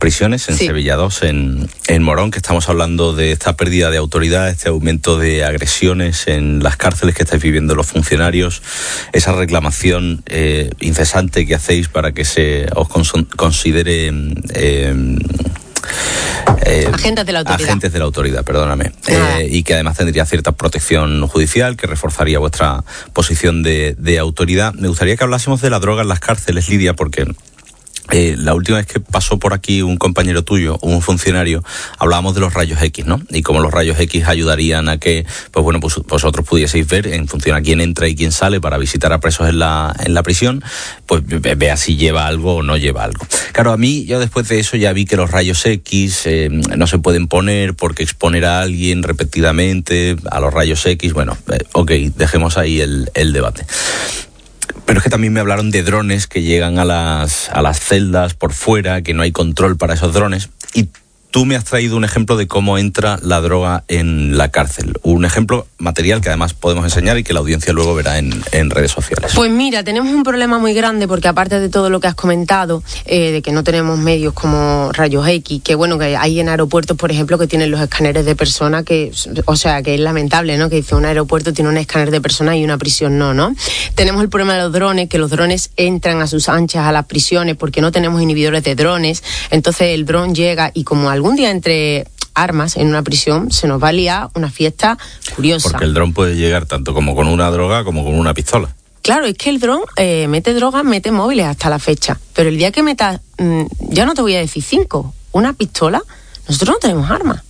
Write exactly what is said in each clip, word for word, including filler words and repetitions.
prisiones, en sí. Sevilla dos, en, en Morón, que estamos hablando de esta pérdida de autoridad, este aumento de agresiones en las cárceles que estáis viviendo los funcionarios, esa reclamación eh, incesante que hacéis para que se os cons- considere... Eh, Eh, agentes de la autoridad. Agentes de la autoridad, perdóname. Eh, y que además tendría cierta protección judicial, que reforzaría vuestra posición de, de autoridad. Me gustaría que hablásemos de la droga en las cárceles, Lidia, porque... Eh, la última vez que pasó por aquí un compañero tuyo, un funcionario, hablábamos de los rayos X, ¿no? Y cómo los rayos X ayudarían a que, pues bueno, pues vosotros pudieseis ver en función a quién entra y quién sale para visitar a presos en la en la prisión, pues vea si lleva algo o no lleva algo. Claro, a mí, yo después de eso ya vi que los rayos X eh, no se pueden poner porque exponer a alguien repetidamente a los rayos X, bueno, eh, ok, dejemos ahí el, el debate. Pero es que también me hablaron de drones que llegan a las, a las celdas por fuera, que no hay control para esos drones. Y tú me has traído un ejemplo de cómo entra la droga en la cárcel. Un ejemplo material que además podemos enseñar y que la audiencia luego verá en, en redes sociales. Pues mira, tenemos un problema muy grande porque aparte de todo lo que has comentado, eh, de que no tenemos medios como rayos X, que bueno, que hay en aeropuertos, por ejemplo, que tienen los escáneres de persona, que, o sea, que es lamentable, ¿no? Que dice un aeropuerto tiene un escáner de persona y una prisión no, ¿no? Tenemos el problema de los drones, que los drones entran a sus anchas a las prisiones porque no tenemos inhibidores de drones, entonces el dron llega y como algún día entre armas en una prisión se nos va a liar una fiesta curiosa. Porque el dron puede llegar tanto como con una droga como con una pistola. Claro, es que el dron eh, mete drogas, mete móviles hasta la fecha, pero el día que meta, mmm, ya no te voy a decir cinco, una pistola, nosotros no tenemos armas.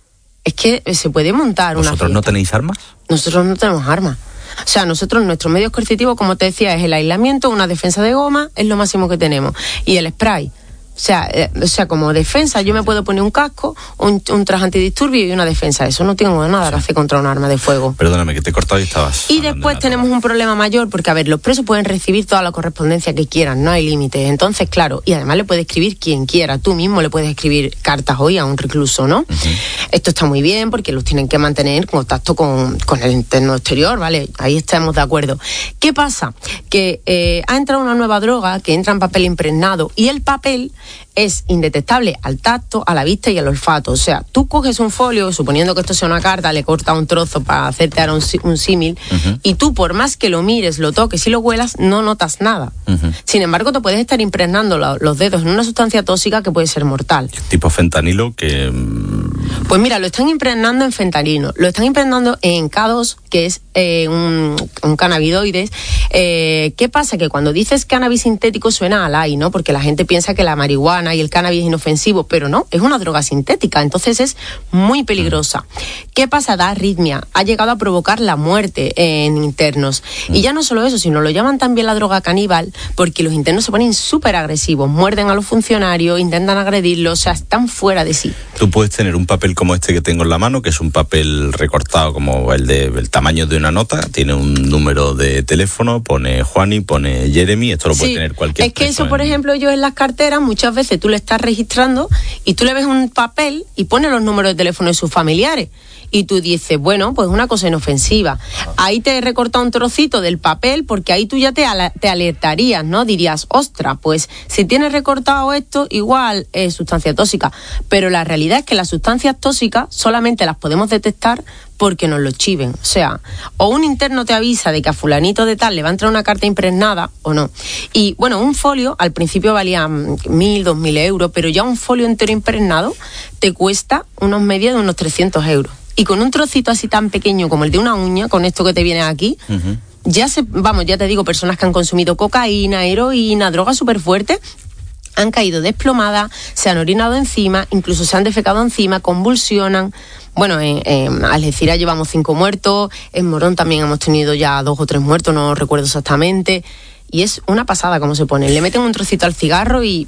Es que se puede montar una fiesta. ¿Vosotros no tenéis armas? Nosotros no tenemos armas. O sea, nosotros, nuestros medios coercitivos, como te decía, es el aislamiento, una defensa de goma, es lo máximo que tenemos. Y el spray. O sea, eh, o sea, como defensa yo me puedo poner un casco, un, un traje antidisturbio y una defensa. Eso no tengo nada sí. que hacer contra un arma de fuego. Perdóname, que te he cortado y estabas... Y después tenemos un problema mayor, porque, a ver, los presos pueden recibir toda la correspondencia que quieran, no hay límites. Entonces, claro, y además le puede escribir quien quiera. Tú mismo le puedes escribir cartas hoy a un recluso, ¿no? Uh-huh. Esto está muy bien porque los tienen que mantener en contacto con, con el interno exterior, ¿vale? Ahí estamos de acuerdo. ¿Qué pasa? Que eh, ha entrado una nueva droga que entra en papel impregnado y el papel es indetectable al tacto, a la vista y al olfato. O sea, tú coges un folio, suponiendo que esto sea una carta, le cortas un trozo para hacerte ahora un, un símil, uh-huh. y tú, por más que lo mires, lo toques y lo huelas, no notas nada. Uh-huh. Sin embargo, te puedes estar impregnando lo, los dedos en una sustancia tóxica que puede ser mortal. Tipo fentanilo que... Pues mira, lo están impregnando en fentanilo, lo están impregnando en K dos, que es eh, un, un cannabinoides. Eh, ¿Qué pasa? Que cuando dices cannabis sintético suena al ay, ¿no? Porque la gente piensa que la marihuana y el cannabis es inofensivo, pero no, es una droga sintética, entonces es muy peligrosa. ¿Qué pasa? Da arritmia, ha llegado a provocar la muerte en internos. Y ya no solo eso, sino lo llaman también la droga caníbal, porque los internos se ponen súper agresivos, muerden a los funcionarios, intentan agredirlos, o sea, están fuera de sí. Tú puedes tener un papel como este que tengo en la mano, que es un papel recortado como el de el tamaño de una nota, tiene un número de teléfono, pone Juani, pone Jeremy, esto lo puede sí, tener cualquier es que eso, en... por ejemplo, yo en las carteras muchas veces tú le estás registrando y tú le ves un papel y pone los números de teléfono de sus familiares y tú dices, bueno, pues una cosa inofensiva. Ahí te he recortado un trocito del papel porque ahí tú ya te, al- te alertarías, ¿no? Dirías, ostras, pues si tienes recortado esto, igual es sustancia tóxica. Pero la realidad es que las sustancias tóxicas solamente las podemos detectar porque nos lo chiven. O sea, o un interno te avisa de que a fulanito de tal le va a entrar una carta impregnada o no. Y bueno, un folio al principio valía mil, dos mil euros, pero ya un folio entero impregnado te cuesta unos medios de unos trescientos euros. Y con un trocito así tan pequeño como el de una uña, con esto que te viene aquí, uh-huh. ya se, vamos, ya te digo, personas que han consumido cocaína, heroína, drogas súper fuertes, han caído desplomadas, se han orinado encima, incluso se han defecado encima, convulsionan. Bueno, en, en Algeciras llevamos cinco muertos, en Morón también hemos tenido ya dos o tres muertos, no recuerdo exactamente. Y es una pasada cómo se pone. Le meten un trocito al cigarro y...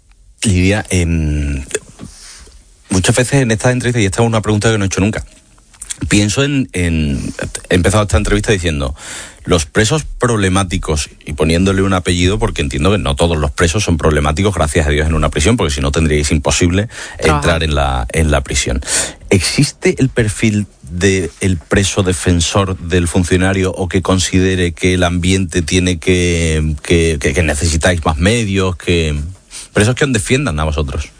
Lidia, eh, muchas veces en estas entrevistas, y esta es una pregunta que no he hecho nunca, pienso en, en... He empezado esta entrevista diciendo... Los presos problemáticos, y poniéndole un apellido, porque entiendo que no todos los presos son problemáticos, gracias a Dios, en una prisión, porque si no tendríais imposible Trabaja. entrar en la, en la prisión. ¿Existe el perfil del preso defensor del funcionario o que considere que el ambiente tiene que, que, que, que necesitáis más medios, que presos que os defiendan a vosotros?